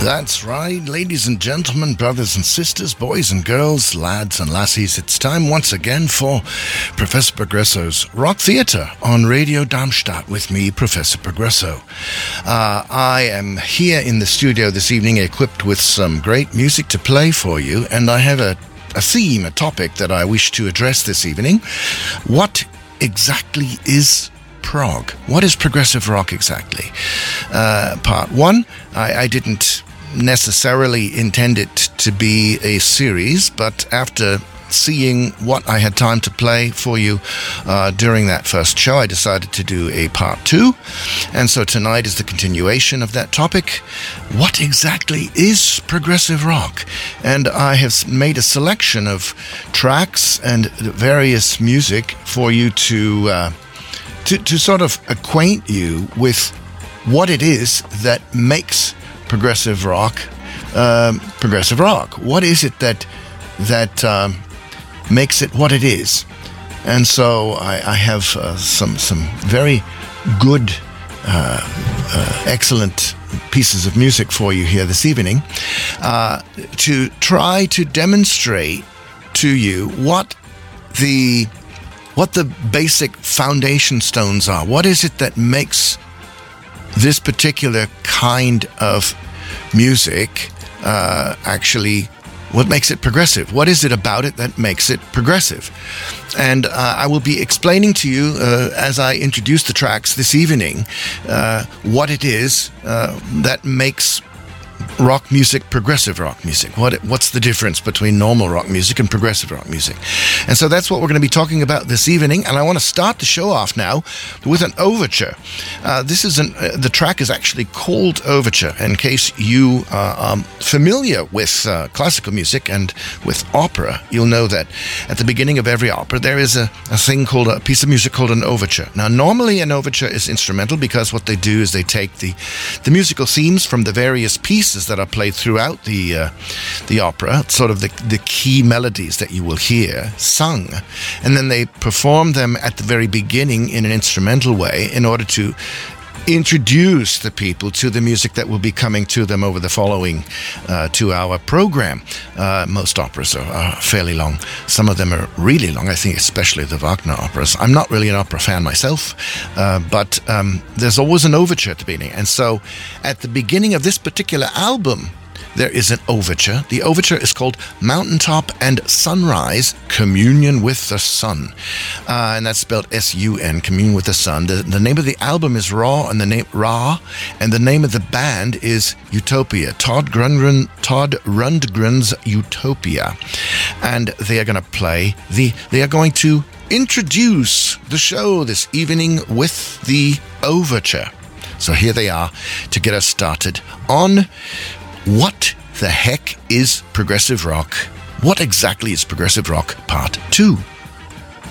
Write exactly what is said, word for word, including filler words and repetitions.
That's right, ladies and gentlemen, brothers and sisters, boys and girls, lads and lassies. It's time once again for Professor Progresso's Rock Theatre on Radio Darmstadt with me, Professor Progresso. Uh, I am here in the studio this evening equipped with some great music to play for you, and I have a, a theme, a topic that I wish to address this evening. What exactly is prog? What is progressive rock exactly? Uh, part one, I, I didn't necessarily intend it to be a series, but after seeing what I had time to play for you uh, during that first show, I decided to do a part two. And so tonight is the continuation of that topic. What exactly is progressive rock? And I have made a selection of tracks and various music for you to uh, to, to sort of acquaint you with what it is that makes progressive rock um, progressive rock. What is it that that um, makes it what it is? And so I, I have uh, some some very good, uh, uh, excellent pieces of music for you here this evening uh, to try to demonstrate to you what the what the basic foundation stones are. What is it that makes this particular kind of music uh, actually, what makes it progressive? What is it about it that makes it progressive? And uh, I will be explaining to you uh, as I introduce the tracks this evening uh, what it is uh, that makes rock music progressive rock music. What what's the difference between normal rock music and progressive rock music? And so that's what we're going to be talking about this evening, and I want to start the show off now with an overture. Uh, this is an uh, the track is actually called Overture. In case you uh, are familiar with uh, classical music and with opera, you'll know that at the beginning of every opera there is a, a thing called a piece of music called an overture. Now normally an overture is instrumental because what they do is they take the the musical themes from the various pieces that are played throughout the uh, the opera, sort of the, the key melodies that you will hear sung, and then they perform them at the very beginning in an instrumental way in order to introduce the people to the music that will be coming to them over the following uh, two-hour program. Uh, most operas are, are fairly long. Some of them are really long, I think especially the Wagner operas. I'm not really an opera fan myself, uh, but um, there's always an overture at the beginning. And so at the beginning of this particular album, there is an overture. The overture is called Mountaintop and Sunrise, Communion with the Sun. Uh, and that's spelled S U N, Communion with the Sun. The, the name of the album is Raw, and the name Ra, and the name of the band is Utopia. Todd Rundgren, Todd Rundgren's Utopia. And they are going to play the, they are going to introduce the show this evening with the overture. So here they are to get us started on what the heck is progressive rock? What exactly is progressive rock? Part two.